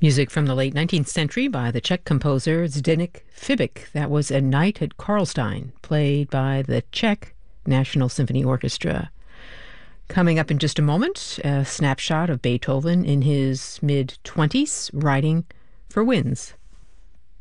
Music from the late 19th century by the Czech composer Zdeněk Fibik. That was A Night at Karlstein, played by the Czech National Symphony Orchestra. Coming up in just a moment, a snapshot of Beethoven in his mid-20s, writing for winds.